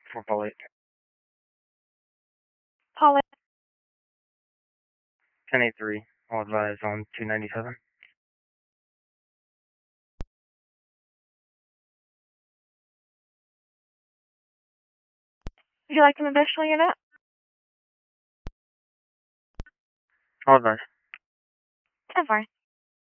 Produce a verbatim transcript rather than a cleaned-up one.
For Polly. Polly. ten eight three. I'll advise on two ninety-seven. Would you like an additional unit? I'll advise. ten four.